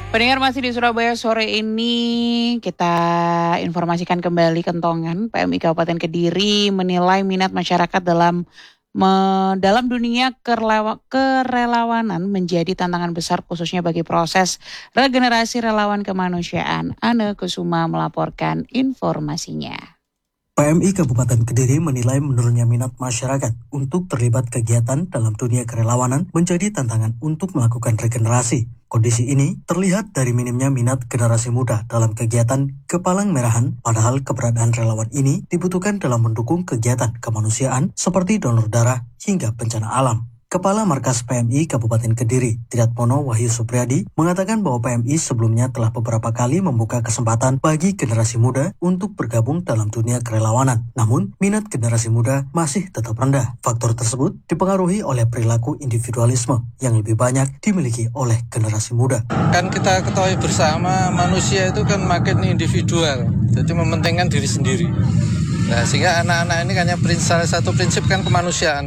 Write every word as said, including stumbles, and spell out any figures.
Pendengar masih di Surabaya sore ini, kita informasikan kembali kentongan P M I Kabupaten Kediri menilai minat masyarakat dalam me, dalam dunia kerelawa, kerelawanan menjadi tantangan besar khususnya bagi proses regenerasi relawan kemanusiaan. Ane Kusuma melaporkan informasinya. P M I Kabupaten Kediri menilai menurunnya minat masyarakat untuk terlibat kegiatan dalam dunia kerelawanan menjadi tantangan untuk melakukan regenerasi. Kondisi ini terlihat dari minimnya minat generasi muda dalam kegiatan kepalang merahan, padahal keberadaan relawan ini dibutuhkan dalam mendukung kegiatan kemanusiaan seperti donor darah hingga bencana alam. Kepala Markas P M I Kabupaten Kediri, Triatmono Wahyu Supriyadi, mengatakan bahwa P M I sebelumnya telah beberapa kali membuka kesempatan bagi generasi muda untuk bergabung dalam dunia kerelawanan. Namun, minat generasi muda masih tetap rendah. Faktor tersebut dipengaruhi oleh perilaku individualisme yang lebih banyak dimiliki oleh generasi muda. Kan kita ketahui bersama manusia itu kan makin individual, jadi mementingkan diri sendiri. Nah, sehingga anak-anak ini hanya salah satu prinsip kan kemanusiaan.